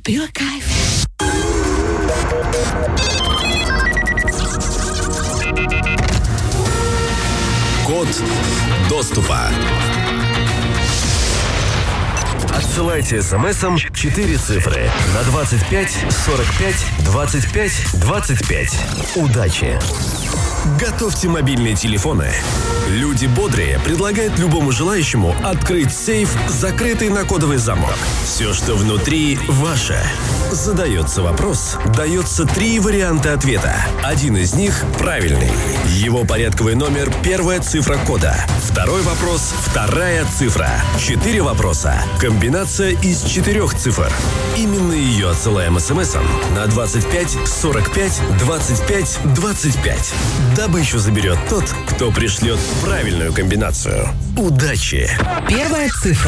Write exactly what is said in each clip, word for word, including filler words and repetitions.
Pure кайф. Код доступа. Отсылайте смс-ом четыре цифры на двадцать пять сорок пять двадцать пять двадцать пять. Удачи! Готовьте мобильные телефоны. Люди бодрые предлагают любому желающему открыть сейф, закрытый на кодовый замок. Все, что внутри, ваше. Задается вопрос, дается три варианта ответа. Один из них правильный. Его порядковый номер – первая цифра кода. Второй вопрос – вторая цифра. Четыре вопроса. Комбинация из четырех цифр. Именно ее отсылаем смс-ом на двадцать пять сорок пять двадцать пять двадцать пять. Добычу заберет тот, кто пришлет правильную комбинацию. Удачи! Первая цифра.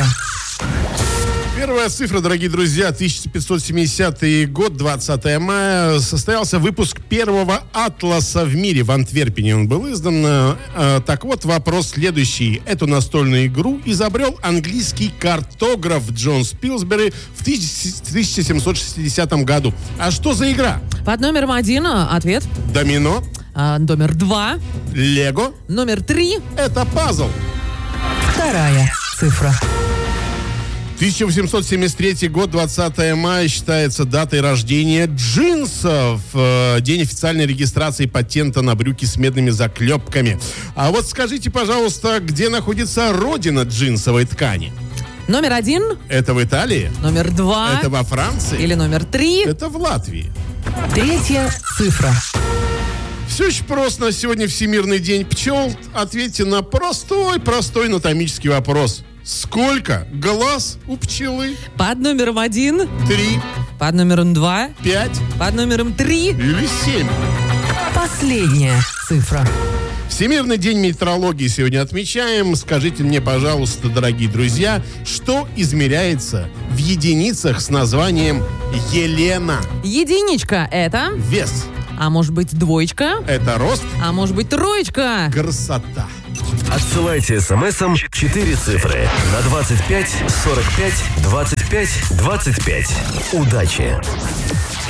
Первая цифра, дорогие друзья, тысяча пятьсот семидесятый год, двадцатое мая, состоялся выпуск первого атласа в мире. В Антверпене он был издан. Э, так вот, вопрос следующий. Эту настольную игру изобрел английский картограф Джон Спилсбери в тысяча семьсот шестидесятом году. А что за игра? Под номером один ответ. Домино. А, номер два. Лего. Номер три. Это пазл. Вторая цифра. тысяча восемьсот семьдесят третий год, двадцатое мая, считается датой рождения джинсов. Э, День официальной регистрации патента на брюки с медными заклепками. А вот скажите, пожалуйста, где находится родина джинсовой ткани? Номер один. Это в Италии? Номер два. Это во Франции? Или номер три. Это в Латвии. Третья цифра. Все очень просто. Сегодня Всемирный день пчел. Ответьте на простой-простой анатомический вопрос. Сколько глаз у пчелы? Под номером один. Три. Под номером два. Пять. Под номером три. Или семь. Последняя цифра. Всемирный день метеорологии сегодня отмечаем. Скажите мне, пожалуйста, дорогие друзья, что измеряется в единицах с названием Елена? Единичка это. Вес. А может быть двоечка? Это рост. А может быть троечка? Красота. Отсылайте смс-ом четыре цифры на двадцать пять сорок пять двадцать пять двадцать пять. Удачи!